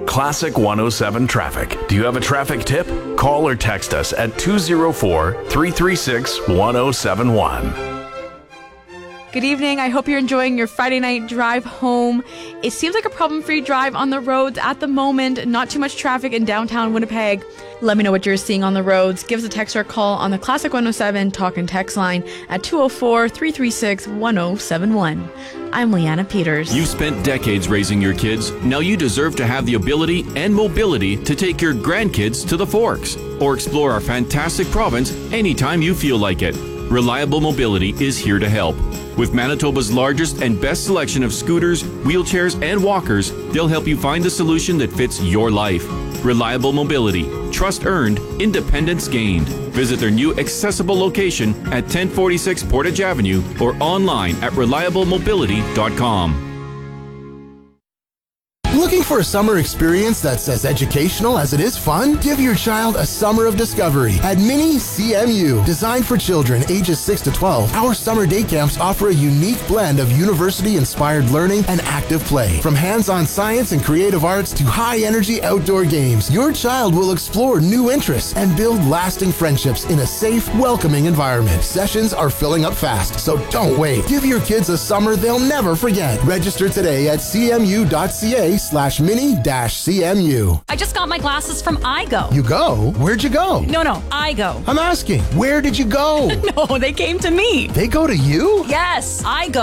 Classic 107 Traffic. Do you have a traffic tip? Call or text us at 204-336-1071. Good evening. I hope you're enjoying your Friday night drive home. It seems like a problem-free drive on the roads at the moment. Not too much traffic in downtown Winnipeg. Let me know what you're seeing on the roads. Give us a text or a call on the Classic 107 talk and text line at 204-336-1071. I'm Leanna Peters. You've spent decades raising your kids. Now you deserve to have the ability and mobility to take your grandkids to the Forks or explore our fantastic province anytime you feel like it. Reliable Mobility is here to help. With Manitoba's largest and best selection of scooters, wheelchairs, and walkers, they'll help you find the solution that fits your life. Reliable Mobility. Trust earned, independence gained. Visit their new accessible location at 1046 Portage Avenue or online at reliablemobility.com. Looking for a summer experience that's as educational as it is fun? Give your child a summer of discovery at Mini CMU. Designed for children ages 6 to 12, our summer day camps offer a unique blend of university-inspired learning and active play. From hands-on science and creative arts to high-energy outdoor games, your child will explore new interests and build lasting friendships in a safe, welcoming environment. Sessions are filling up fast, so don't wait. Give your kids a summer they'll never forget. Register today at cmu.ca/mini-CMU. I just got my glasses from iGo. You go? Where'd you go? No, iGo. I'm asking, where did you go? No, they came to me. They go to you? Yes, iGo.